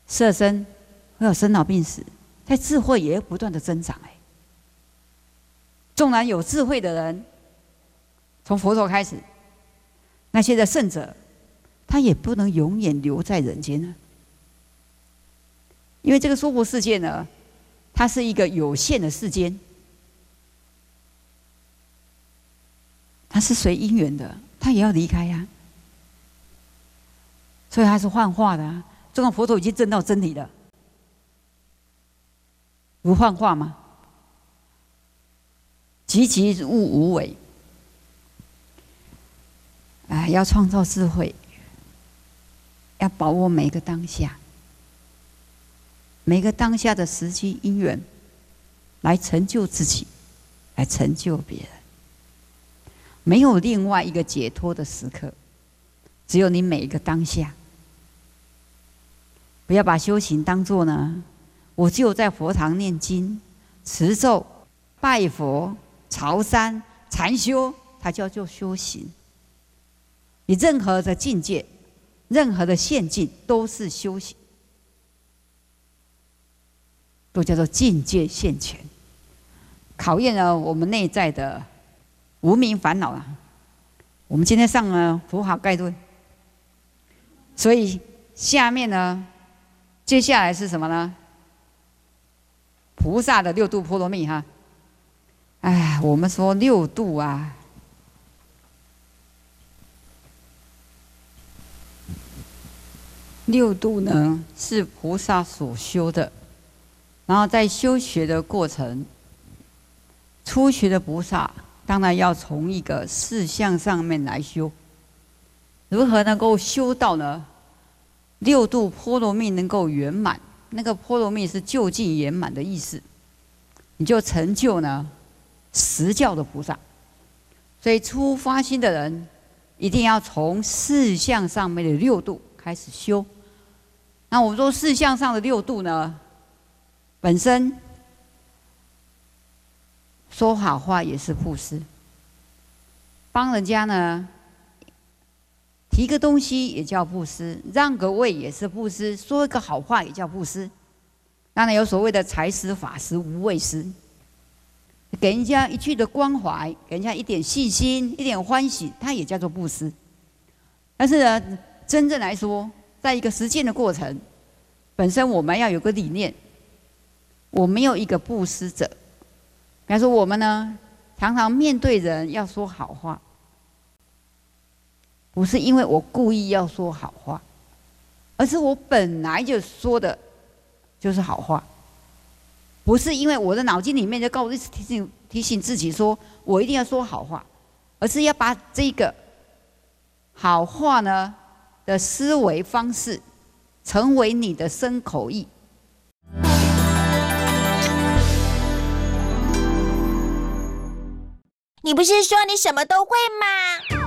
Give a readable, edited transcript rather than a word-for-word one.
色身会有生老病死，但智慧也会不断的增长。纵然有智慧的人，从佛陀开始，那些的圣者，他也不能永远留在人间呢。因为这个娑婆世界呢，它是一个有限的世间，它是随因缘的，它也要离开呀。所以它是幻化的啊。这个佛陀已经证到真理了，如幻化吗？寂寂悟无为。要创造智慧，要把握每个当下，每个当下的时机因缘，来成就自己，来成就别人。没有另外一个解脱的时刻，只有你每一个当下。不要把修行当作呢，我只有在佛堂念经、持咒、拜佛、朝山、禅修，它叫做修行。你任何的境界、任何的陷境，都是修行，都叫做境界现前，考验了我们内在的无明烦恼啊。我们今天上了佛法概论，所以下面呢，接下来是什么呢？菩萨的六度波罗蜜哈。我们说六度啊，六度呢是菩萨所修的，然后在修学的过程，初学的菩萨当然要从一个事项上面来修，如何能够修到呢？六度波罗蜜能够圆满，那个波罗蜜是究竟圆满的意思，你就成就呢实教的菩萨。所以初发心的人一定要从事项上面的六度开始修。那我们说事项上的六度呢，本身说好话也是布施，帮人家呢提个东西也叫布施，让个位也是布施，说一个好话也叫布施。当然有所谓的财施、法施、无畏施，给人家一句的关怀，给人家一点信心、一点欢喜，它也叫做布施。但是呢，真正来说，在一个实践的过程，本身我们要有个理念，我没有一个布施者。比方说，我们呢常常面对人要说好话，不是因为我故意要说好话，而是我本来就说的就是好话，不是因为我的脑筋里面就提醒自己说我一定要说好话，而是要把这个好话呢的思维方式成为你的身口意。 你不是说你什么都会吗？